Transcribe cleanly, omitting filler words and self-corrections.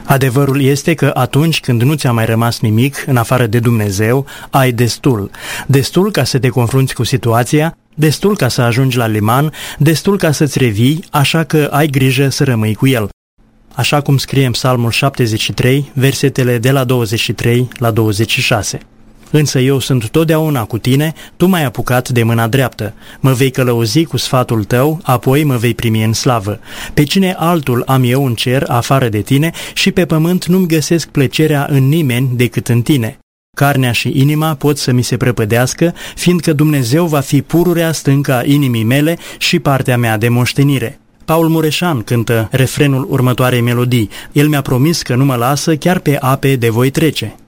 Adevărul este că atunci când nu ți-a mai rămas nimic în afară de Dumnezeu, ai destul. Destul ca să te confrunți cu situația, destul ca să ajungi la liman, destul ca să-ți revii, așa că ai grijă să rămâi cu El. Așa cum scrie în Psalmul 73, versetele de la 23 la 26. Însă eu sunt totdeauna cu tine, tu m-ai apucat de mâna dreaptă. Mă vei călăuzi cu sfatul tău, apoi mă vei primi în slavă. Pe cine altul am eu în cer afară de tine și pe pământ nu-mi găsesc plăcerea în nimeni decât în tine. Carnea și inima pot să mi se prăpădească, fiindcă Dumnezeu va fi pururea stâncă a inimii mele și partea mea de moștenire. Paul Mureșan cântă refrenul următoarei melodii. El mi-a promis că nu mă lasă, chiar pe ape de voi trece.